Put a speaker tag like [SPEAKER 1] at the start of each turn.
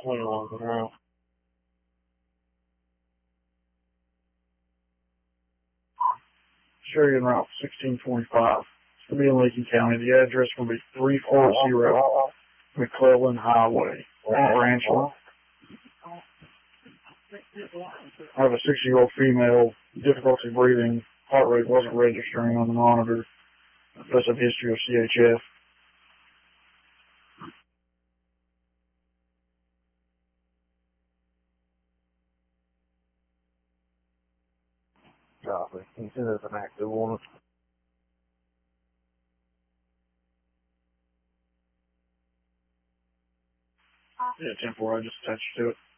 [SPEAKER 1] 21 now.
[SPEAKER 2] Sheridan Route 1625. It's going to be in Lincoln County. The address will be 340 McClellan Highway, Rancho. I have a 60-year-old female, difficulty breathing, heart rate wasn't registering on the monitor. Does have history of CHF.
[SPEAKER 1] Copy. He said there's an active one.
[SPEAKER 2] Yeah, 10-4, I just attached to it.